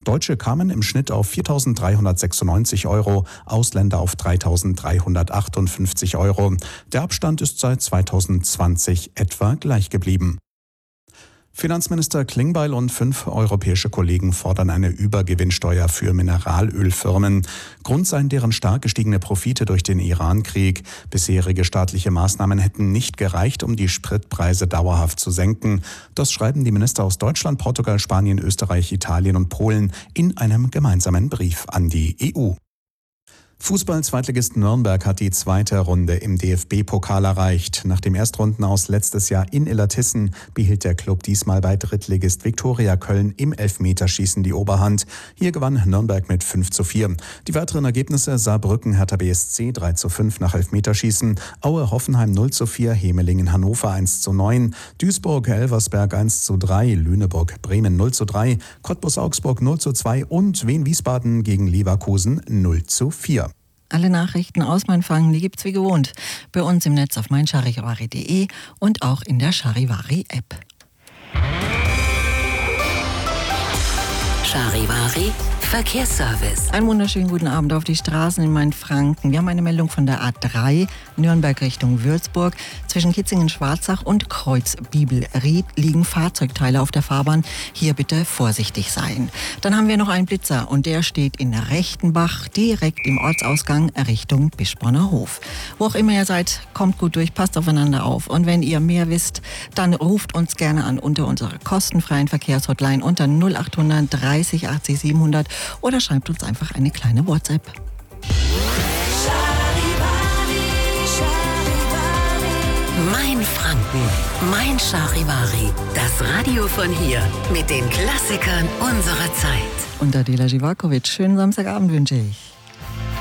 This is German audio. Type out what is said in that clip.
Deutsche kamen im Schnitt auf 4.396 Euro, Ausländer auf 3.358 Euro. Der Abstand ist seit 2020 etwa gleich geblieben. Finanzminister Klingbeil und 5 europäische Kollegen fordern eine Übergewinnsteuer für Mineralölfirmen. Grund seien deren stark gestiegene Profite durch den Iran-Krieg. Bisherige staatliche Maßnahmen hätten nicht gereicht, um die Spritpreise dauerhaft zu senken. Das schreiben die Minister aus Deutschland, Portugal, Spanien, Österreich, Italien und Polen in einem gemeinsamen Brief an die EU. Fußball-Zweitligist Nürnberg hat die zweite Runde im DFB-Pokal erreicht. Nach dem Erstrundenaus letztes Jahr in Illertissen behielt der Klub diesmal bei Drittligist Viktoria Köln im Elfmeterschießen die Oberhand. Hier gewann Nürnberg mit 5:4. Die weiteren Ergebnisse: Saarbrücken Hertha BSC 3:5 nach Elfmeterschießen, Aue Hoffenheim 0:4, Hemelingen Hannover 1:9, Duisburg Elversberg 1:3, Lüneburg Bremen 0:3, Cottbus Augsburg 0:2 und Wien Wiesbaden gegen Leverkusen 0:4. Alle Nachrichten aus Mainfranken, die gibt's wie gewohnt bei uns im Netz auf meincharivari.de und auch in der Charivari-App. Charivari Verkehrsservice. Einen wunderschönen guten Abend auf die Straßen in Mainfranken. Wir haben eine Meldung von der A3 Nürnberg Richtung Würzburg. Zwischen Kitzingen-Schwarzach und Kreuz-Bibelried liegen Fahrzeugteile auf der Fahrbahn. Hier bitte vorsichtig sein. Dann haben wir noch einen Blitzer und der steht in Rechtenbach, direkt im Ortsausgang Richtung Bischbronner Hof. Wo auch immer ihr seid, kommt gut durch, passt aufeinander auf. Und wenn ihr mehr wisst, dann ruft uns gerne an unter unserer kostenfreien Verkehrshotline unter 0800 30 80 700 oder schreibt uns einfach eine kleine WhatsApp. Mein Franken, mein Charivari, das Radio von hier mit den Klassikern unserer Zeit. Und Adela Živaković, schönen Samstagabend wünsche ich.